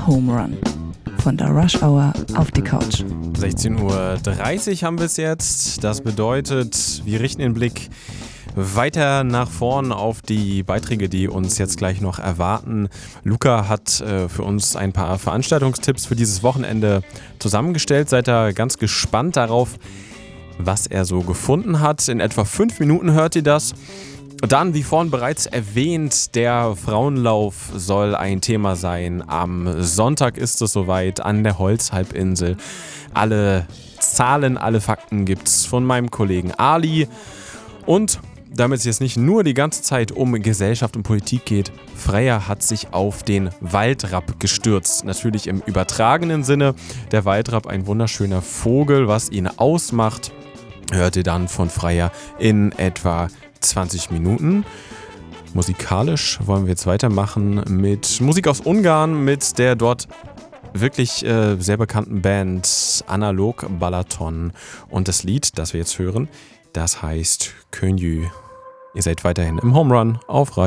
Home Run. Von der Rush Hour auf die Couch. 16:30 Uhr haben wir es jetzt. Das bedeutet, wir richten den Blick weiter nach vorn auf die Beiträge, die uns jetzt gleich noch erwarten. Luca hat für uns ein paar Veranstaltungstipps für dieses Wochenende zusammengestellt. Seid ihr ganz gespannt darauf, was er so gefunden hat. In etwa 5 Minuten hört ihr das. Dann, wie vorhin bereits erwähnt, der Frauenlauf soll ein Thema sein. Am Sonntag ist es soweit an der Holzhalbinsel. Alle Zahlen, alle Fakten gibt's von meinem Kollegen Ali. Und damit es jetzt nicht nur die ganze Zeit um Gesellschaft und Politik geht, Freya hat sich auf den Waldrapp gestürzt. Natürlich im übertragenen Sinne. Der Waldrapp, ein wunderschöner Vogel, was ihn ausmacht, hört ihr dann von Freya in etwa 20 Minuten. Musikalisch wollen wir jetzt weitermachen mit Musik aus Ungarn, mit der dort wirklich sehr bekannten Band Analog Balaton. Und das Lied, das wir jetzt hören, das heißt Könjü. Ihr seid weiterhin im Home Run auf Radio.